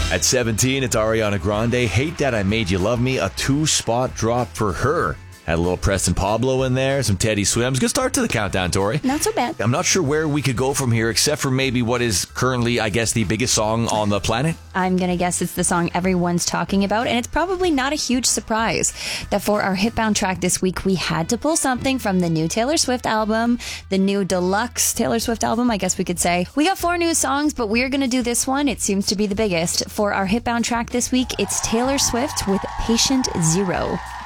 At 17, it's Ariana Grande. Hate That I Made You Love Me. A 2-spot drop for her. Had a little Preston Pablo in there, some Teddy Swims. Good start to the countdown, Tori. Not so bad. I'm not sure where we could go from here, except for maybe what is currently, I guess, the biggest song on the planet. I'm going to guess it's the song everyone's talking about, and it's probably not a huge surprise that for our Hitbound track this week, we had to pull something from the new Taylor Swift album, the new deluxe Taylor Swift album, I guess we could say. We got 4 new songs, but we're going to do this one. It seems to be the biggest. For our Hitbound track this week, it's Taylor Swift with Patient Zero.